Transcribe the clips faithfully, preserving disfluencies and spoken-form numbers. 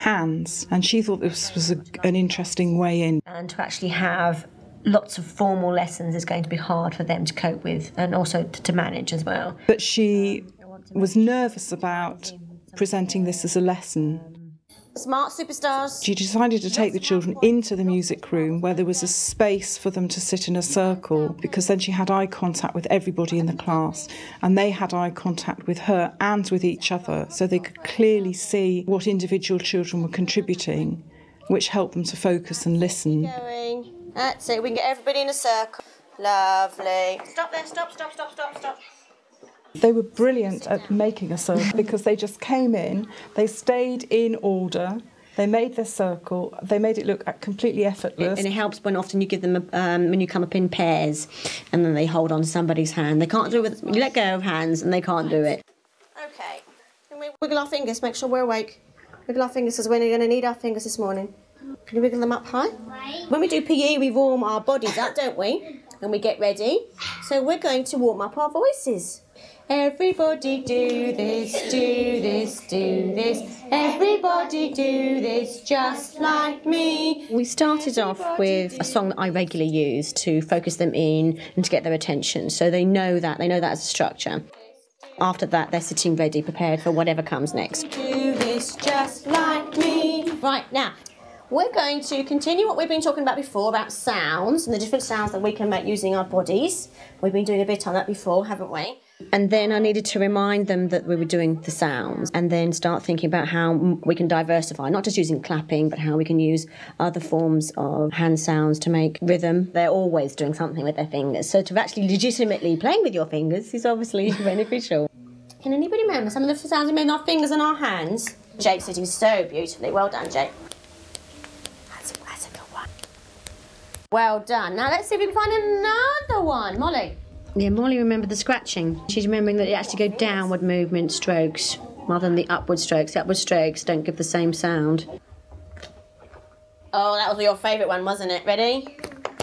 hands, and she thought this was a, an interesting way in. And to actually have lots of formal lessons is going to be hard for them to cope with, and also to, to manage as well. But she was nervous about presenting this as a lesson. Smart superstars. She decided to take the children into the music room where there was a space for them to sit in a circle, because then she had eye contact with everybody in the class, and they had eye contact with her and with each other, so they could clearly see what individual children were contributing, which helped them to focus and listen. Going. That's it, we can get everybody in a circle. Lovely. Stop there, stop, stop, stop, stop, stop. They were brilliant at making a circle because they just came in, they stayed in order, they made their circle, they made it look completely effortless. And it helps when often you give them, a, um, when you come up in pairs and then they hold on to somebody's hand. They can't do it with, you let go of hands and they can't do it. Okay, can we wiggle our fingers, make sure we're awake. Wiggle our fingers because we're going to need our fingers this morning. Can you wiggle them up high? When we do P E, we warm our bodies up, don't we? And we get ready. So we're going to warm up our voices. Everybody do this, do this, do this. Everybody do this just like me. We started off with a song that I regularly use to focus them in and to get their attention. So they know that, they know that as a structure. After that, they're sitting ready, prepared for whatever comes next. Do this just like me. Right, now, we're going to continue what we've been talking about before, about sounds and the different sounds that we can make using our bodies. We've been doing a bit on that before, haven't we? And then I needed to remind them that we were doing the sounds, and then start thinking about how we can diversify, not just using clapping, but how we can use other forms of hand sounds to make rhythm. They're always doing something with their fingers, so to actually legitimately playing with your fingers is obviously beneficial. Can anybody remember some of the sounds we made with our fingers and our hands? Jake's sitting so beautifully. Well done, Jake. That's a, that's a good one. Well done. Now let's see if we can find another one. Molly. Yeah, Molly remembered the scratching. She's remembering that it actually go downward movement strokes rather than the upward strokes. The upward strokes don't give the same sound. Oh, that was your favourite one, wasn't it? Ready?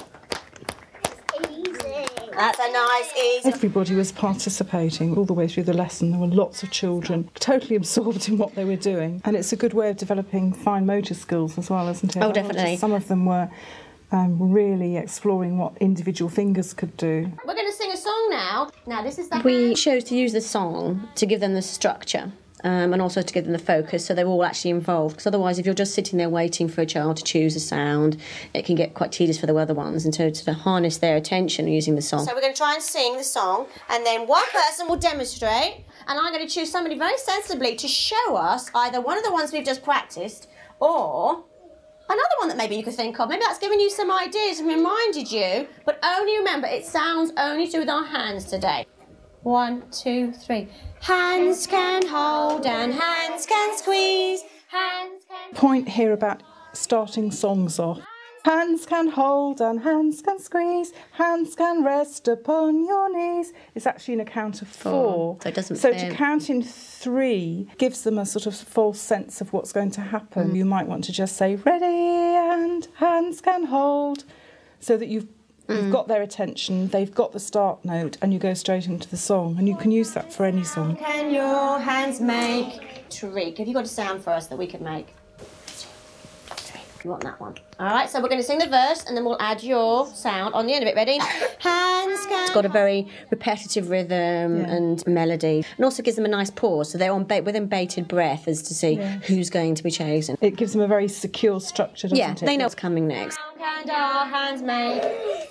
Easy. That's a nice, easy. Everybody was participating all the way through the lesson. There were lots of children totally absorbed in what they were doing. And it's a good way of developing fine motor skills as well, isn't it? Oh, definitely. Some of them were um, really exploring what individual fingers could do. We're going to sing a song now. Now, this is the We chose to use the song to give them the structure. Um, and also to give them the focus, so they're all actually involved. Because otherwise, if you're just sitting there waiting for a child to choose a sound, it can get quite tedious for the other ones. And so to harness their attention using the song. So we're going to try and sing the song, and then one person will demonstrate, and I'm going to choose somebody very sensibly to show us either one of the ones we've just practiced, or another one that maybe you could think of. Maybe that's given you some ideas and reminded you, but only remember, it sounds only to do with our hands today. One, two, three. Hands can hold and hands can squeeze. Hands can... Point here about starting songs off. Hands can hold and hands can squeeze. Hands can rest upon your knees. It's actually in a count of four. four. So it doesn't... So to count in three gives them a sort of false sense of what's going to happen. Mm. You might want to just say, ready and hands can hold, so that you've You've mm. got their attention, they've got the start note, and you go straight into the song. And you can use that for any song. Can your hands make treak? Have you got a sound for us that we could make? You want that one? All right, so we're going to sing the verse, and then we'll add your sound on the end of it. Ready? Hands can... It's got a very repetitive rhythm yeah. and melody. And also gives them a nice pause, so they're on ba within bated breath as to see yeah. who's going to be chosen. It gives them a very secure structure, doesn't yeah, it? Yeah, they know what's coming next. How can our hands make...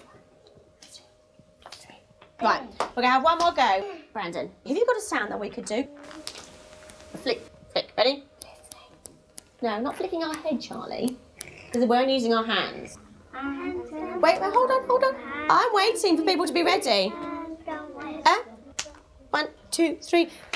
Right, we're going to have one more go. Brandon, have you got a sound that we could do? A flick, flick, ready? No, not flicking our head, Charlie, because we're only using our hands. Wait, wait, hold on, hold on. I'm waiting for people to be ready. Uh, one, two, three.